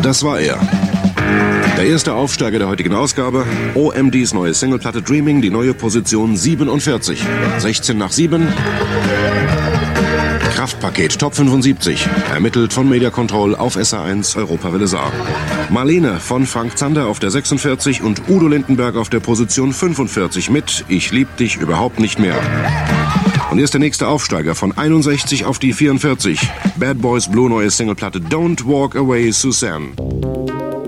Das war er. Der erste Aufsteiger der heutigen Ausgabe, OMDs neue Singleplatte Dreaming, die neue Position 47. 16 nach 7. Kraftpaket Top 75, ermittelt von Media Control auf SA1 Europawelle Saar. Marlene von Frank Zander auf der 46 und Udo Lindenberg auf der Position 45 mit Ich lieb dich überhaupt nicht mehr. Und hier ist der nächste Aufsteiger von 61 auf die 44. Bad Boys Blue neue Singleplatte Don't Walk Away Suzanne.